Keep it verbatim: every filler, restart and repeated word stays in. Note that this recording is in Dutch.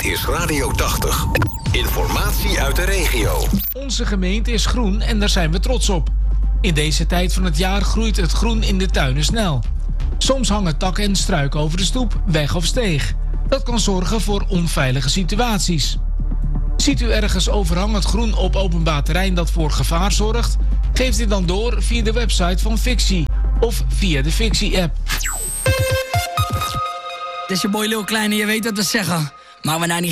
Dit is Radio tachtig. Informatie uit de regio. Onze gemeente is groen en daar zijn we trots op. In deze tijd van het jaar groeit het groen in de tuinen snel. Soms hangen takken en struiken over de stoep, weg of steeg. Dat kan zorgen voor onveilige situaties. Ziet u ergens overhangend groen op openbaar terrein dat voor gevaar zorgt? Geef dit dan door via de website van Fixie of via de Fixie-app. Dit is je boy Lil Kleine, je weet wat we zeggen. Maar we nou niet